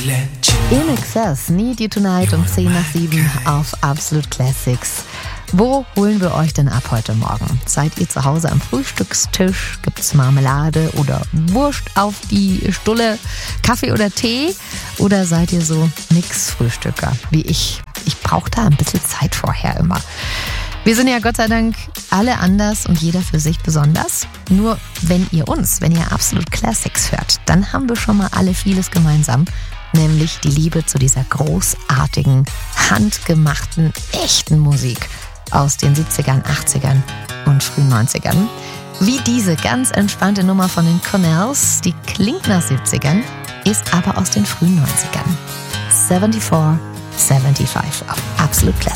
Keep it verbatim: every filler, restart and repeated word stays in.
In Excess, Need You Tonight um zehn nach sieben auf Absolute Classics. Wo holen wir euch denn ab heute Morgen? Seid ihr zu Hause am Frühstückstisch? Gibt's Marmelade oder Wurst auf die Stulle? Kaffee oder Tee? Oder seid ihr so Nix-Frühstücker wie ich? Ich brauche da ein bisschen Zeit vorher immer. Wir sind ja Gott sei Dank alle anders und jeder für sich besonders. Nur wenn ihr uns, wenn ihr Absolute Classics hört, dann haben wir schon mal alle vieles gemeinsam. Nämlich die Liebe zu dieser großartigen, handgemachten, echten Musik aus den siebzigern, achtzigern und frühen neunzigern. Wie diese ganz entspannte Nummer von den Cornells, die klingt nach siebzigern, ist aber aus den frühen neunzigern. vierundsiebzig fünfundsiebzig auf Absolute Classics.